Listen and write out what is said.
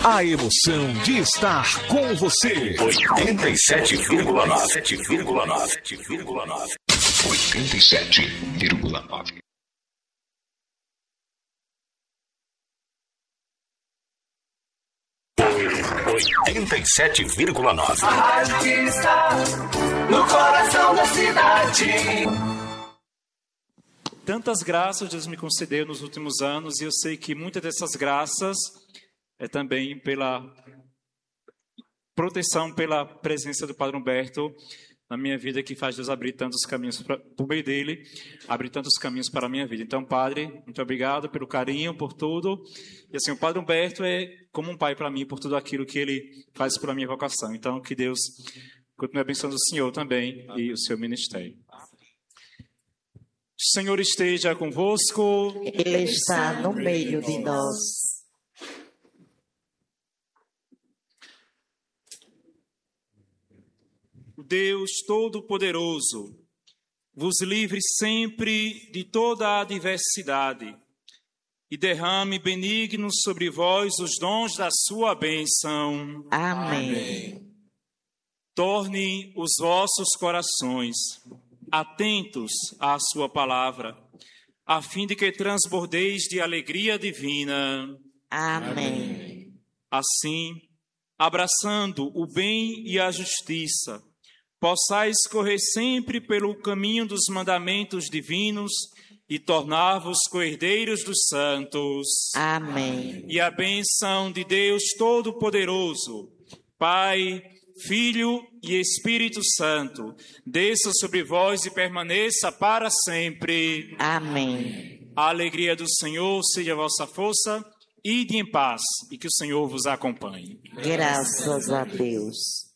A emoção de estar com você. 87,9. 87,9. A rádio que está no coração da cidade. Tantas graças Deus me concedeu nos últimos anos, e eu sei que muitas dessas graças é também pela proteção, pela presença do Padre Humberto na minha vida, que faz Deus abrir tantos caminhos, por meio dele, abrir tantos caminhos para a minha vida. Então, Padre, muito obrigado pelo carinho, por tudo. E assim, o Padre Humberto é como um pai para mim, por tudo aquilo que ele faz pela minha vocação. Então, que Deus continue abençoando o Senhor também e o seu ministério. O Senhor esteja convosco. Ele está no meio de nós. Deus Todo-Poderoso vos livre sempre de toda a adversidade e derrame benignos sobre vós os dons da sua bênção. Amém. Torne os vossos corações atentos à sua palavra, a fim de que transbordeis de alegria divina. Amém. Assim, abraçando o bem e a justiça, possais correr sempre pelo caminho dos mandamentos divinos e tornar-vos co-herdeiros dos santos. Amém. E a bênção de Deus Todo-Poderoso, Pai, Filho e Espírito Santo, desça sobre vós e permaneça para sempre. Amém. A alegria do Senhor seja a vossa força. Ide em paz e que o Senhor vos acompanhe. Graças a Deus.